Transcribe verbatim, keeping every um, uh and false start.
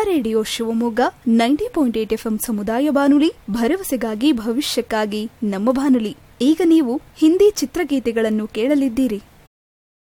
Radio Shivamogga ninety point eight FM ಸಮುದಾಯ ಬಾನುಲಿ, ಭರವಸೆಗಾಗಿ ಭವಿಷ್ಯಕ್ಕಾಗಿ ನಮ್ಮ ಬಾನುಲಿ. ಈಗ ನೀವು ಹಿಂದಿ ಚಿತ್ರಗೀತೆಗಳನ್ನು ಕೇಳಲಿದ್ದೀರಿ.